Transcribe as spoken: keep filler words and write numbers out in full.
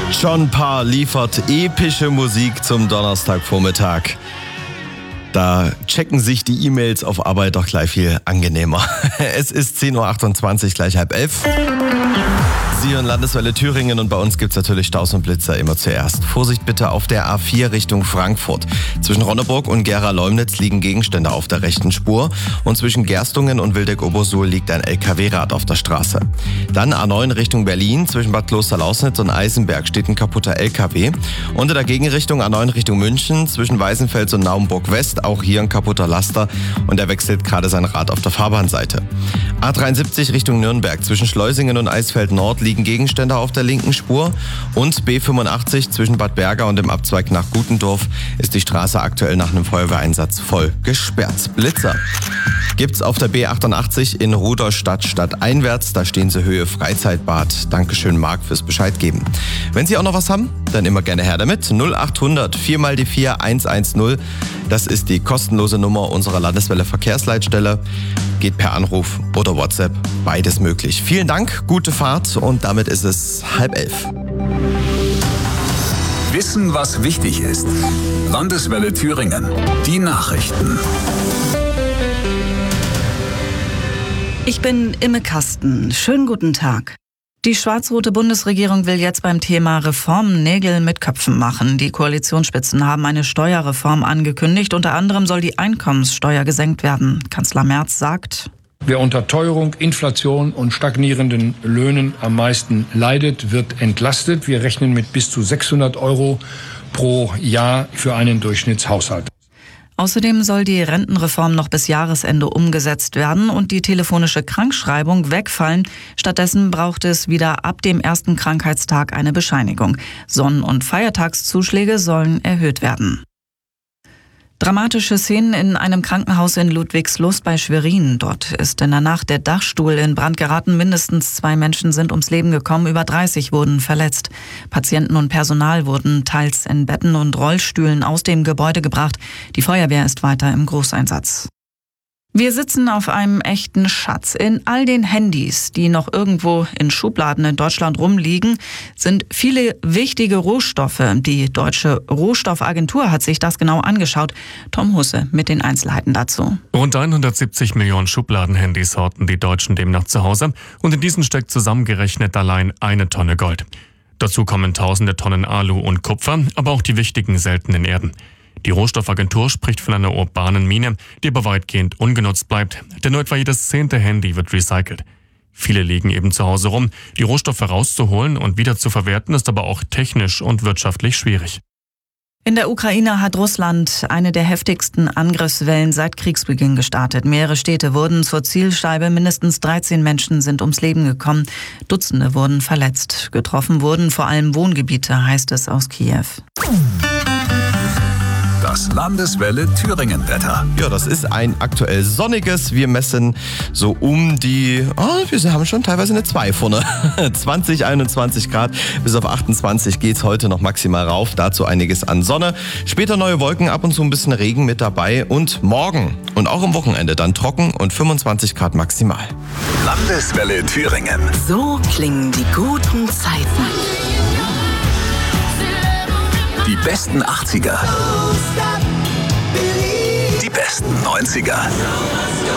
John Parr liefert epische Musik zum Donnerstagvormittag. Da checken sich die E-Mails auf Arbeit doch gleich viel angenehmer. Es ist zehn Uhr achtundzwanzig, gleich halb elf. Sie hören Landeswelle Thüringen und bei uns gibt es natürlich Staus und Blitzer immer zuerst. Vorsicht bitte auf der A vier Richtung Frankfurt. Zwischen Ronneburg und Gera-Leumnitz liegen Gegenstände auf der rechten Spur und zwischen Gerstungen und Wildeck-Obersuhl liegt ein L K W-Rad auf der Straße. Dann A neun Richtung Berlin, zwischen Bad Kloster-Lausnitz und Eisenberg steht ein kaputter L K W. Und in der Gegenrichtung A neun Richtung München, zwischen Weißenfels und Naumburg-West, auch hier ein kaputter Laster und er wechselt gerade sein Rad auf der Fahrbahnseite. A dreiundsiebzig Richtung Nürnberg, zwischen Schleusingen und Eisfeld-Nord liegen Gegenstände auf der linken Spur und B fünfundachtzig zwischen Bad Berga und dem Abzweig nach Gutendorf ist die Straße aktuell nach einem Feuerwehreinsatz voll gesperrt. Blitzer gibt's auf der B achtundachtzig in Rudolstadt stadteinwärts, da stehen sie Höhe Freizeitbad. Dankeschön Marc fürs Bescheid geben. Wenn Sie auch noch was haben, dann immer gerne her damit. null achthundert vier mal die vier eins eins null, das ist die kostenlose Nummer unserer Landeswelle Verkehrsleitstelle. Geht per Anruf oder WhatsApp, beides möglich. Vielen Dank, gute Fahrt und damit ist es halb elf. Wissen, was wichtig ist. Landeswelle Thüringen. Die Nachrichten. Ich bin Imme Kasten. Schönen guten Tag. Die schwarz-rote Bundesregierung will jetzt beim Thema Reformen Nägel mit Köpfen machen. Die Koalitionsspitzen haben eine Steuerreform angekündigt. Unter anderem soll die Einkommenssteuer gesenkt werden. Kanzler Merz sagt: Wer unter Teuerung, Inflation und stagnierenden Löhnen am meisten leidet, wird entlastet. Wir rechnen mit bis zu sechshundert Euro pro Jahr für einen Durchschnittshaushalt. Außerdem soll die Rentenreform noch bis Jahresende umgesetzt werden und die telefonische Krankschreibung wegfallen. Stattdessen braucht es wieder ab dem ersten Krankheitstag eine Bescheinigung. Sonn- und Feiertagszuschläge sollen erhöht werden. Dramatische Szenen in einem Krankenhaus in Ludwigslust bei Schwerin. Dort ist in der Nacht der Dachstuhl in Brand geraten. Mindestens zwei Menschen sind ums Leben gekommen, über dreißig wurden verletzt. Patienten und Personal wurden teils in Betten und Rollstühlen aus dem Gebäude gebracht. Die Feuerwehr ist weiter im Großeinsatz. Wir sitzen auf einem echten Schatz. In all den Handys, die noch irgendwo in Schubladen in Deutschland rumliegen, sind viele wichtige Rohstoffe. Die Deutsche Rohstoffagentur hat sich das genau angeschaut. Tom Husse mit den Einzelheiten dazu. Rund hundertsiebzig Millionen Schubladenhandys horten die Deutschen demnach zu Hause. Und in diesen steckt zusammengerechnet allein eine Tonne Gold. Dazu kommen tausende Tonnen Alu und Kupfer, aber auch die wichtigen seltenen Erden. Die Rohstoffagentur spricht von einer urbanen Mine, die aber weitgehend ungenutzt bleibt, denn nur etwa jedes zehnte Handy wird recycelt. Viele liegen eben zu Hause rum. Die Rohstoffe rauszuholen und wieder zu verwerten ist aber auch technisch und wirtschaftlich schwierig. In der Ukraine hat Russland eine der heftigsten Angriffswellen seit Kriegsbeginn gestartet. Mehrere Städte wurden zur Zielscheibe. Mindestens dreizehn Menschen sind ums Leben gekommen. Dutzende wurden verletzt. Getroffen wurden vor allem Wohngebiete, heißt es aus Kiew. Das Landeswelle Thüringen-Wetter. Ja, das ist ein aktuell sonniges. Wir messen so um die, oh, wir haben schon teilweise eine zwei vorne. zwanzig, einundzwanzig Grad. Bis auf achtundzwanzig geht's heute noch maximal rauf. Dazu einiges an Sonne. Später neue Wolken, ab und zu ein bisschen Regen mit dabei. Und morgen und auch am Wochenende dann trocken und fünfundzwanzig Grad maximal. Landeswelle Thüringen. So klingen die guten Zeiten. Die besten achtziger. Die besten neunziger.